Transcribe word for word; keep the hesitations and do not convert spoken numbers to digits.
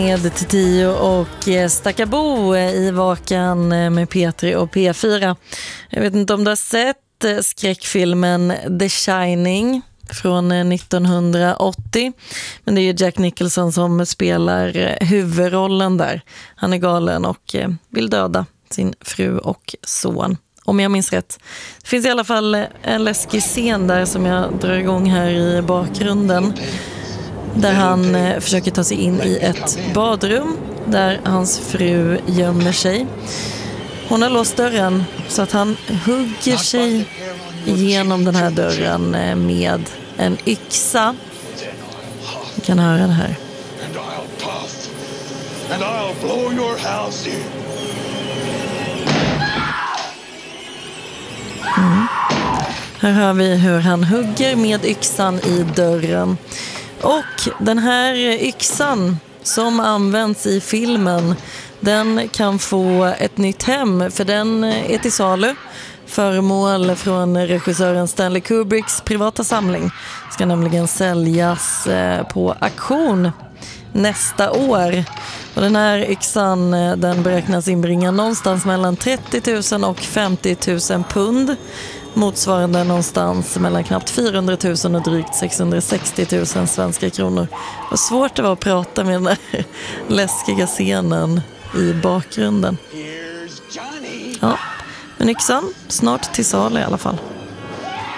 med Tio och Stackabo i Vakan med P tre och P fyra. Jag vet inte om du har sett skräckfilmen The Shining från nittonhundraåttio, men det är ju Jack Nicholson som spelar huvudrollen där. Han är galen och vill döda sin fru och son, om jag minns rätt. Det finns i alla fall en läskig scen där som jag drar igång här i bakgrunden, där han eh, försöker ta sig in i ett badrum där hans fru gömmer sig. Hon har låst dörren så att han hugger sig igenom den här dörren eh, med en yxa. Vi kan höra det här. Mm. Här hör vi hur han hugger med yxan i dörren. Och den här yxan som används i filmen, den kan få ett nytt hem, för den är till salu. Föremål från regissören Stanley Kubricks privata samling ska nämligen säljas på auktion nästa år. Och den här yxan, den beräknas inbringa någonstans mellan trettio tusen och femtio tusen pund. Motsvarande någonstans mellan knappt fyrahundra tusen och drygt sexhundrasextio tusen svenska kronor. Vad svårt det var att prata med den där läskiga scenen i bakgrunden. Ja, men yxan snart till sal i alla fall.